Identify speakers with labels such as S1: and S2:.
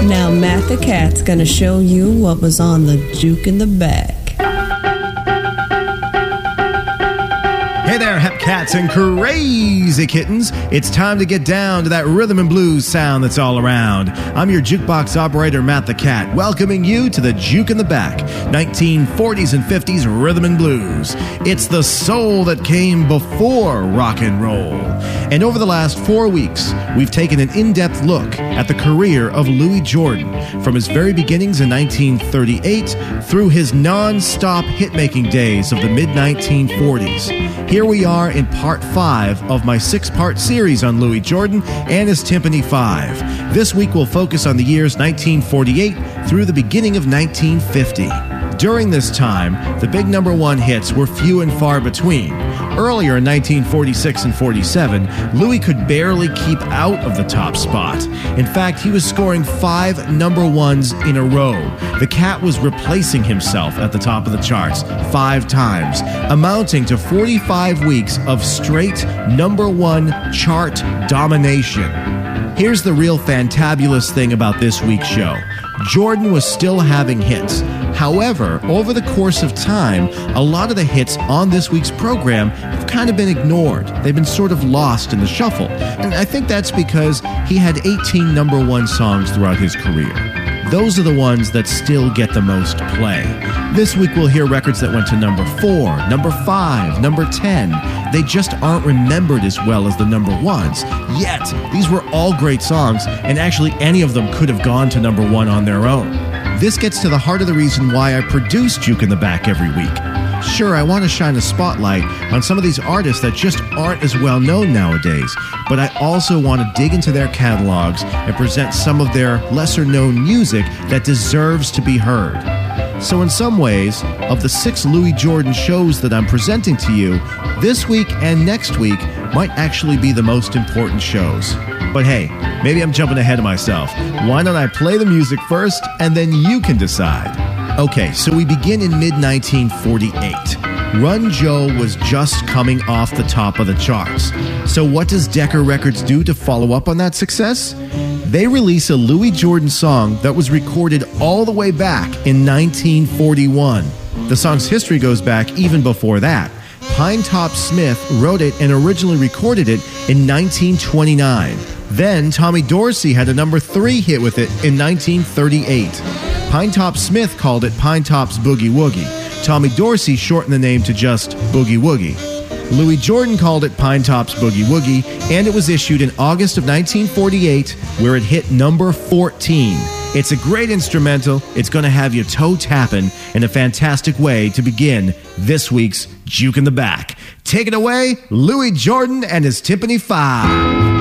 S1: Now Matt the Cat's gonna show you what was on the juke in the bag.
S2: Hey there, hep cats and crazy kittens. It's time to get down to that rhythm and blues sound that's all around. I'm your jukebox operator, Matt the Cat, welcoming you to the Juke in the Back, 1940s and 50s rhythm and blues. It's the soul that came before rock and roll. And over the last 4 weeks, we've taken an in-depth look at the career of Louis Jordan, from his very beginnings in 1938 through his non-stop hit-making days of the mid-1940s. Here we are in part 5 of my 6-part series on Louis Jordan and his Timpani 5. This week we'll focus on the years 1948 through the beginning of 1950. During this time, the big number one hits were few and far between. Earlier in 1946 and 47, Louis could barely keep out of the top spot. In fact, he was scoring 5 number ones in a row. The Cat was replacing himself at the top of the charts 5 times, amounting to 45 weeks of straight number one chart domination. Here's the real fantabulous thing about this week's show. Jordan was still having hits. However, over the course of time, a lot of the hits on this week's program have kind of been ignored. They've been sort of lost in the shuffle. And I think that's because he had 18 number one songs throughout his career. Those are the ones that still get the most play. This week we'll hear records that went to number 4, number 5, number 10. They just aren't remembered as well as the number ones. Yet, these were all great songs, and actually any of them could have gone to number 1 on their own. This gets to the heart of the reason why I produce Juke in the Back every week. Sure, I want to shine a spotlight on some of these artists that just aren't as well known nowadays, but I also want to dig into their catalogs and present some of their lesser known music that deserves to be heard. So in some ways, of the 6 Louis Jordan shows that I'm presenting to you, this week and next week might actually be the most important shows. But hey, maybe I'm jumping ahead of myself. Why don't I play the music first, and then you can decide. Okay, so we begin in mid-1948. Run Joe was just coming off the top of the charts. So what does Decca Records do to follow up on that success? They release a Louis Jordan song that was recorded all the way back in 1941. The song's history goes back even before that. Pinetop Smith wrote it and originally recorded it in 1929. Then Tommy Dorsey had a number 3 hit with it in 1938. Pinetop Smith called it Pinetop's Boogie Woogie. Tommy Dorsey shortened the name to just Boogie Woogie. Louis Jordan called it Pinetop's Boogie Woogie, and it was issued in August of 1948, where it hit number 14. It's a great instrumental. It's going to have you toe-tapping in a fantastic way to begin this week's Juke in the Back. Take it away, Louis Jordan and his Timpani 5.